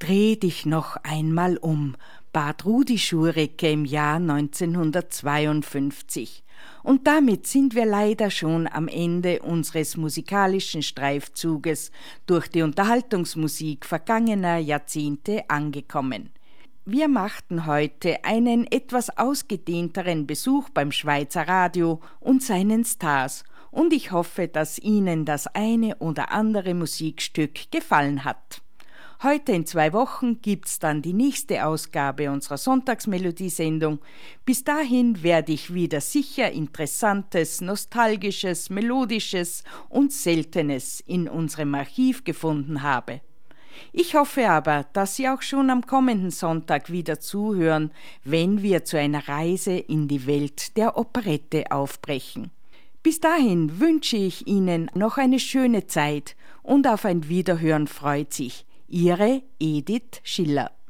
Dreh dich noch einmal um, bat Rudi Schurecke im Jahr 1952. Und damit sind wir leider schon am Ende unseres musikalischen Streifzuges durch die Unterhaltungsmusik vergangener Jahrzehnte angekommen. Wir machten heute einen etwas ausgedehnteren Besuch beim Schweizer Radio und seinen Stars, und ich hoffe, dass Ihnen das eine oder andere Musikstück gefallen hat. Heute in 2 Wochen gibt's dann die nächste Ausgabe unserer Sonntagsmelodiesendung. Bis dahin werde ich wieder sicher Interessantes, Nostalgisches, Melodisches und Seltenes in unserem Archiv gefunden habe. Ich hoffe aber, dass Sie auch schon am kommenden Sonntag wieder zuhören, wenn wir zu einer Reise in die Welt der Operette aufbrechen. Bis dahin wünsche ich Ihnen noch eine schöne Zeit und auf ein Wiederhören freut sich Ihre Edith Schiller.